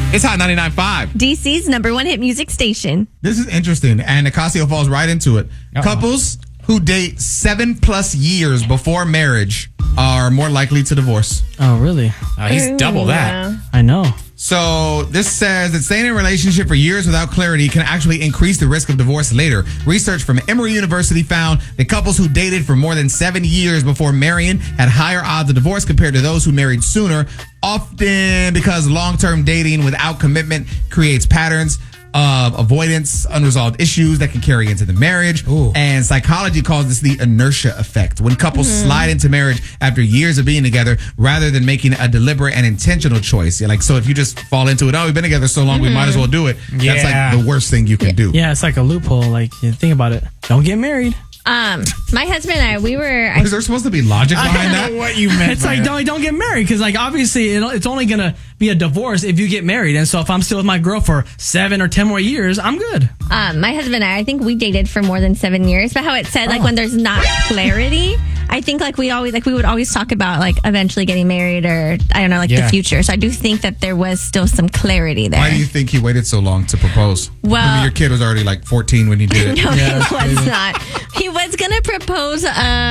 It's Hot 99.5. DC's number one hit music station. This is interesting, and Nicasio falls right into it. Uh-oh. Couples who date 7+ years before marriage are more likely to divorce. Oh, really? He's double that. Yeah. I know. So this says that staying in a relationship for years without clarity can actually increase the risk of divorce later. Research from Emory University found that couples who dated for more than 7 years before marrying had higher odds of divorce compared to those who married sooner, often because long-term dating without commitment creates patterns of avoidance, unresolved issues that can carry into the marriage. Ooh. And psychology calls this the inertia effect. When couples slide into marriage after years of being together rather than making a deliberate and intentional choice. Yeah, like, so if you just fall into it, oh, we've been together so long, we might as well do it. That's Yeah. like the worst thing you can do. Yeah, it's like a loophole. Like, you think about it. Don't get married. My husband and I, we were. Is there supposed to be logic behind I that? don't know what you meant. It's like, don't get married. Because, like, obviously, it's only going to be a divorce if you get married. And so if I'm still with my girl for 7 or 10 more years, I'm good. My husband and I think we dated for more than 7 years. But how it said, like, when there's not clarity, I think, like, we would always talk about, like, eventually getting married or, I don't know, like, the future. So I do think that there was still some clarity there. Why do you think he waited so long to propose? Well- I mean, your kid was already like 14 when he did it. No, Yeah, he was not. He was going to propose,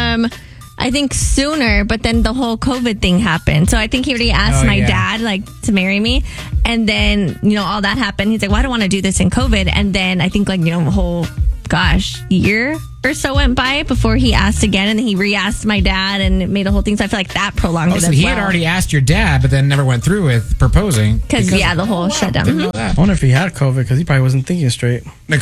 I think sooner, but then the whole COVID thing happened. So I think he already asked my dad, like, to marry me. And then, all that happened. He's like, well, I don't want to do this in COVID. And then I think, like, a whole, year or so went by before he asked again. And then he re-asked my dad and it made a whole thing. So I feel like that prolonged it So as he well. had already asked your dad, but then never went through with proposing. Because, the whole shutdown. Didn't know that. I wonder if he had COVID because he probably wasn't thinking straight.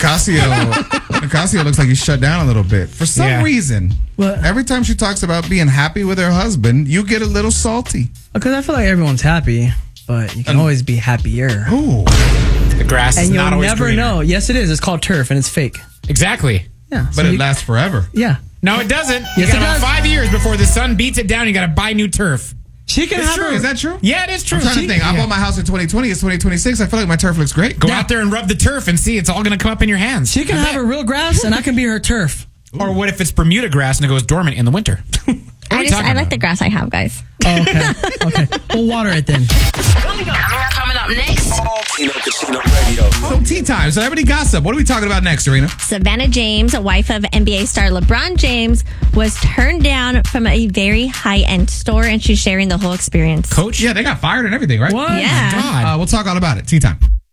Nicasio looks like he's shut down a little bit. For some reason, What? every time she talks about being happy with her husband, you get a little salty. Because I feel like everyone's happy, but you can always be happier. Ooh. The grass is And not you'll always never greener. know. Yes, it is. It's called turf and it's fake. Exactly. Yeah. But it lasts forever. Yeah. No, it doesn't. Yes, you got it about does. 5 years before the sun beats it down. You got to buy new turf. She can It's have true. her. Is that true? Yeah, it is true. I'm trying to think. I bought my house in 2020. It's 2026. I feel like my turf looks great. Go out there and rub the turf and see. It's all going to come up in your hands. She can have her real grass and I can be her turf. Or what if it's Bermuda grass and it goes dormant in the winter? I like the grass I have, guys. Oh, okay. Okay. We'll water it then. Coming up next. Tino Casino Radio. So tea time. Celebrity gossip. What are we talking about next, Serena? Savannah James, a wife of NBA star LeBron James, was turned down from a very high-end store, and she's sharing the whole experience. Coach? Yeah, they got fired and everything, right? What? Yeah. God. We'll talk all about it. Tea time.